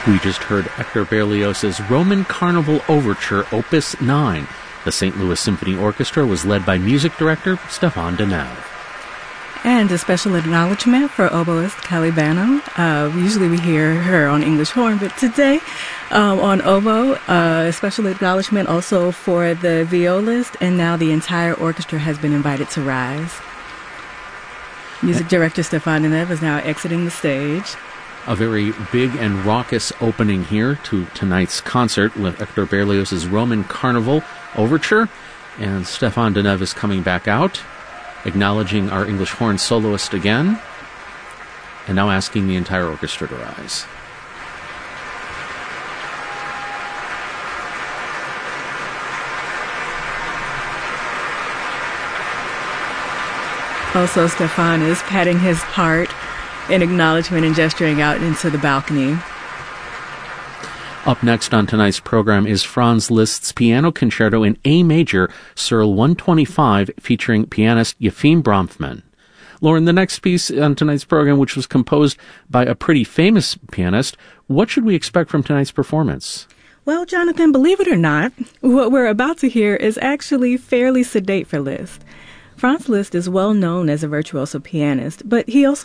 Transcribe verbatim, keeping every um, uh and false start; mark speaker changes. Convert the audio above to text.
Speaker 1: We just heard Hector Berlioz's Roman Carnival Overture, Opus nine. The Saint Louis Symphony Orchestra was led by music director Stéphane Deneuve.
Speaker 2: And a special acknowledgement for oboist Kelly Bano. Uh, usually we hear her on English horn, but today um, on oboe, uh, a special acknowledgement also for the violist, and now the entire orchestra has been invited to rise. Music director Stéphane Deneuve is now exiting the stage.
Speaker 1: A very big and raucous opening here to tonight's concert with Hector Berlioz's Roman Carnival Overture, and Stéphane Deneuve is coming back out, acknowledging our English horn soloist again, and now asking the entire orchestra to rise.
Speaker 2: Also, Stéphane is patting his heart in acknowledgement and gesturing out into the balcony.
Speaker 1: Up next on tonight's program is Franz Liszt's Piano Concerto in A Major, Searle one twenty-five, featuring pianist Yefim Bronfman. Lauren, the next piece on tonight's program, which was composed by a pretty famous pianist, what should we expect from tonight's performance?
Speaker 2: Well, Jonathan, believe it or not, what we're about to hear is actually fairly sedate for Liszt. Franz Liszt is well known as a virtuoso pianist, but he also